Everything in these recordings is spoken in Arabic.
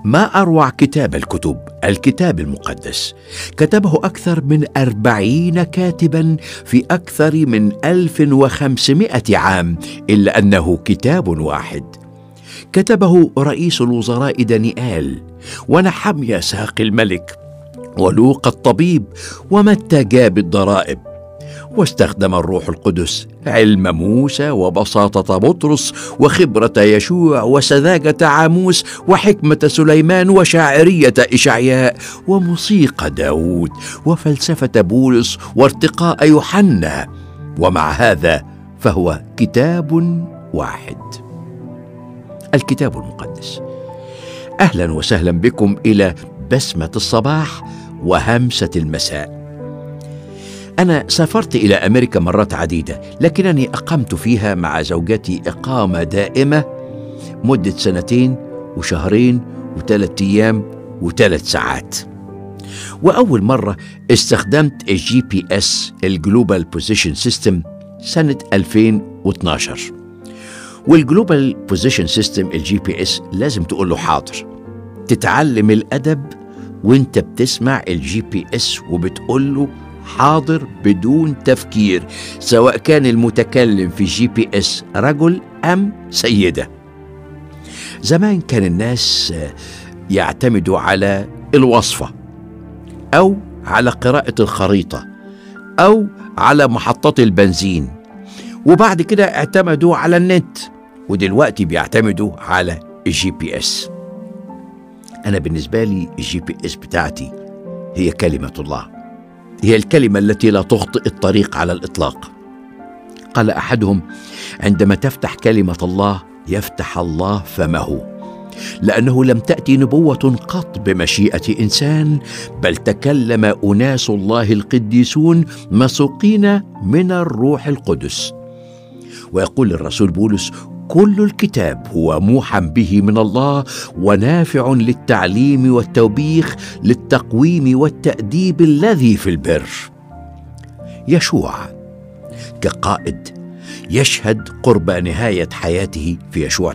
ما أروع كتاب الكتب، الكتاب المقدس. كتبه أكثر من 40 كاتبا في أكثر من 1500 عام، إلا أنه كتاب واحد. كتبه رئيس الوزراء دانيال، ونحميا ساقي الملك، ولوقا الطبيب، ومتى جاب الضرائب. واستخدم الروح القدس علم موسى وبساطة بطرس وخبرة يشوع وسذاجة عاموس وحكمة سليمان وشاعرية إشعياء وموسيقى داود وفلسفة بولس وارتقاء يوحنا، ومع هذا فهو كتاب واحد، الكتاب المقدس. أهلا وسهلا بكم إلى بسمة الصباح وهمسة المساء. أنا سافرت إلى أمريكا مرات عديدة، لكنني أقمت فيها مع زوجتي إقامة دائمة مدة 2 وشهرين و3 أيام و3 ساعات. وأول مرة استخدمت الGPS الجلوبال بوزيشن سيستم سنة 2012. والجلوبال بوزيشن سيستم الGPS لازم تقول له حاضر. تتعلم الأدب وانت بتسمع الGPS وبتقول له حاضر بدون تفكير، سواء كان المتكلم في GPS رجل أم سيدة. زمان كان الناس يعتمدوا على الوصفة أو على قراءة الخريطة أو على محطات البنزين، وبعد كده اعتمدوا على النت، ودلوقتي بيعتمدوا على الGPS. أنا بالنسبة لي الGPS بتاعتي هي كلمة الله، هي الكلمة التي لا تخطئ الطريق على الإطلاق. قال أحدهم: عندما تفتح كلمة الله يفتح الله فمه، لأنه لم تأتي نبوة قط بمشيئة إنسان، بل تكلم أناس الله القديسون مسوقين من الروح القدس. ويقول الرسول بولس: كل الكتاب هو موحى به من الله ونافع للتعليم والتوبيخ للتقويم والتأديب الذي في البر. يشوع كقائد يشهد قرب نهاية حياته في يشوع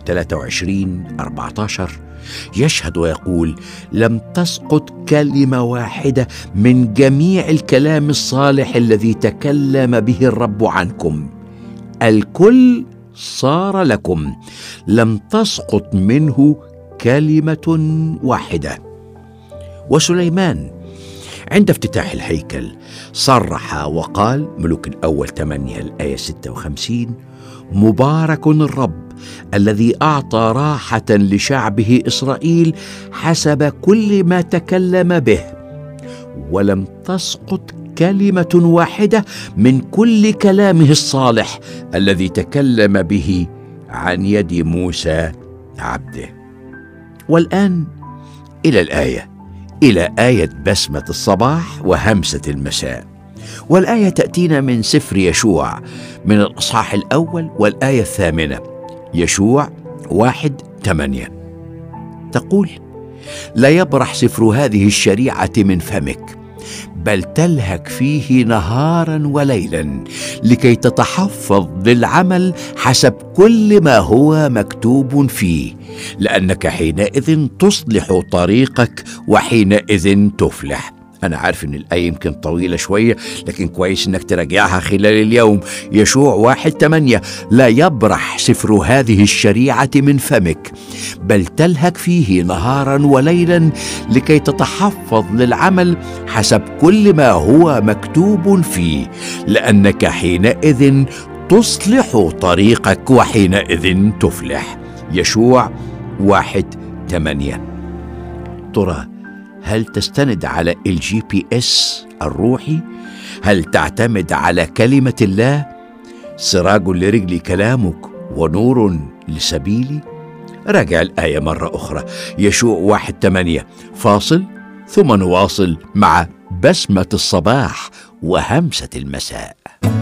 23:14، يشهد ويقول: لم تسقط كلمة واحدة من جميع الكلام الصالح الذي تكلم به الرب عنكم، الكل صار لكم، لم تسقط منه كلمة واحدة. وسليمان عند افتتاح الهيكل صرح وقال، ملوك الأول 8:56: مبارك الرب الذي أعطى راحة لشعبه إسرائيل حسب كل ما تكلم به، ولم تسقط كلمة واحدة من كل كلامه الصالح الذي تكلم به عن يد موسى عبده. والآن إلى آية بسمة الصباح وهمسة المساء. والآية تأتينا من سفر يشوع من الإصحاح 1 والآية 8، يشوع 1:8 تقول: لا يبرح سفر هذه الشريعة من فمك، بل تلهك فيه نهارا وليلا، لكي تتحفظ للعمل حسب كل ما هو مكتوب فيه، لأنك حينئذ تصلح طريقك وحينئذ تفلح. أنا عارف إن الآية يمكن طويلة شوية، لكن كويس إنك تراجعها خلال اليوم. يشوع 1:8: لا يبرح سفر هذه الشريعة من فمك، بل تلهك فيه نهارا وليلا، لكي تتحفظ للعمل حسب كل ما هو مكتوب فيه، لأنك حينئذ تصلح طريقك وحينئذ تفلح. يشوع 1:8. ترى هل تستند على الGPS الروحي؟ هل تعتمد على كلمة الله؟ سراج لرجلي كلامك ونور لسبيلي. راجع الآية مرة أخرى، يشوع 1:8. فاصل ثم نواصل مع بسمة الصباح وهمسة المساء.